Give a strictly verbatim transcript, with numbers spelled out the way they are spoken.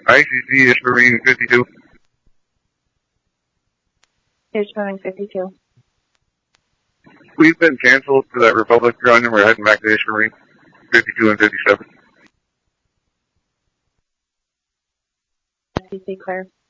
I C C is Marine fifty-two. Here's Boeing fifty-two. We've been canceled for that Republic run and we're heading back to Ish Marine fifty-two and fifty-seven. S C C clear.